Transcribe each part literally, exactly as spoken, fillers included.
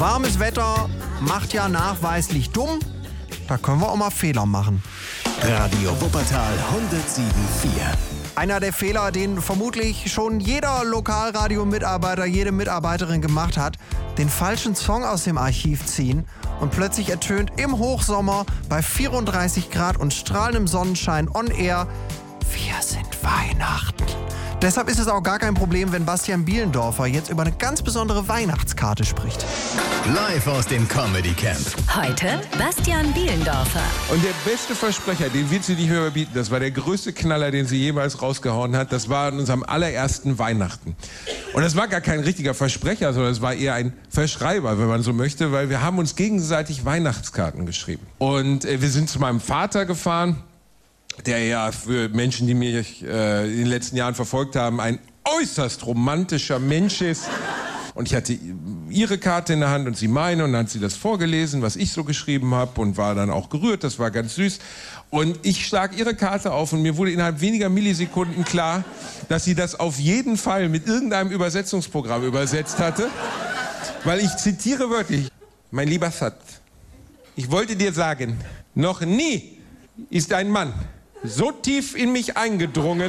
Warmes Wetter macht ja nachweislich dumm. Da können wir auch mal Fehler machen. Radio Wuppertal hundertsieben Komma vier. Einer der Fehler, den vermutlich schon jeder Lokalradio-Mitarbeiter, jede Mitarbeiterin gemacht hat, den falschen Song aus dem Archiv ziehen und plötzlich ertönt im Hochsommer bei vierunddreißig Grad und strahlendem Sonnenschein on air: Wir sind Weihnachten. Deshalb ist es auch gar kein Problem, wenn Bastian Bielendorfer jetzt über eine ganz besondere Weihnachtskarte spricht. Live aus dem Comedy Camp. Heute Bastian Bielendorfer. Und der beste Versprecher, den wird sie nicht mehr überbieten, das war der größte Knaller, den sie jemals rausgehauen hat, das war an unserem allerersten Weihnachten. Und das war gar kein richtiger Versprecher, sondern es war eher ein Verschreiber, wenn man so möchte, weil wir haben uns gegenseitig Weihnachtskarten geschrieben. Und äh, wir sind zu meinem Vater gefahren, der ja für Menschen, die mich äh, in den letzten Jahren verfolgt haben, ein äußerst romantischer Mensch ist. Und ich hatte ihre Karte in der Hand und sie meine, und dann hat sie das vorgelesen, was ich so geschrieben habe, und war dann auch gerührt, das war ganz süß. Und ich schlag ihre Karte auf und mir wurde innerhalb weniger Millisekunden klar, dass sie das auf jeden Fall mit irgendeinem Übersetzungsprogramm übersetzt hatte. Weil ich zitiere wörtlich: Mein lieber Schatz, ich wollte dir sagen, noch nie ist ein Mann so tief in mich eingedrungen,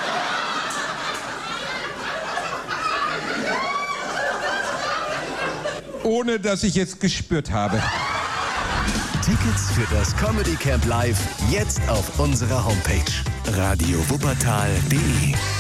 ohne dass ich es gespürt habe. Tickets für das Comedy Camp Live jetzt auf unserer Homepage radio wuppertal punkt de.